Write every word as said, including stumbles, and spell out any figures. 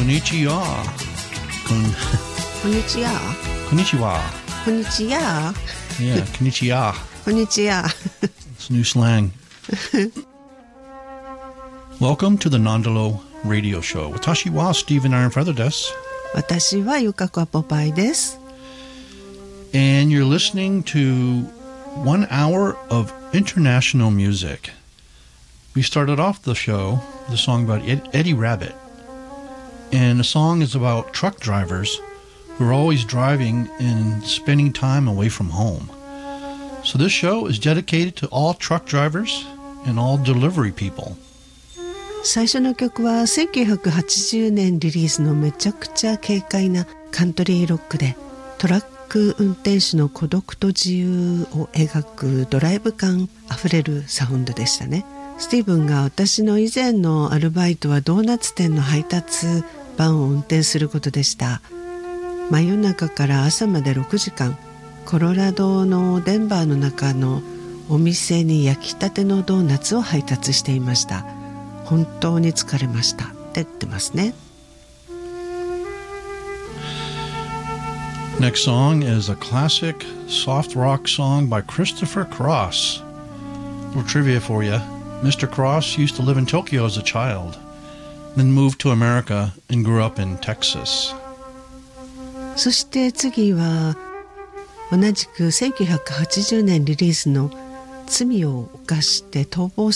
Konnichiwa. Kon- Konnichiwa. Konnichiwa. Konnichiwa. Yeah, konnichiwa. Konnichiwa. It's new slang. Welcome to the Nandalo Radio Show. Watashi wa Stephen Iron Feather desu. 私はゆかこはポパイです。 And you're listening to one hour of international music. We started off the show with a song about Ed- Eddie Rabbit. And the song is about truck drivers who are always driving and spending time away from home. So this show is dedicated to all truck drivers and all delivery people. 最初の曲はせんきゅうひゃくはちじゅうねんリリースのめちゃくちゃ軽快なカントリーロックで、トラック運転手の孤独と自由を描くドライブ感あふれるサウンドでしたね。スティーブンが私の以前のアルバイトはドーナツ店の配達バンを運転することでした。真夜中から朝までろくじかん、コロラドのデンバーの中のお店に焼きたてのドーナツを配達していました。本当に疲れましたって言ってますね。 Next song is a classic soft rock song by Christopher Cross. A little trivia for you. Mister Cross used to live in Tokyo as a child, then moved to America and grew up in Texas. そして次は同じくせんきゅうひゃくはちじゅうねんリリースの罪を犯して逃亡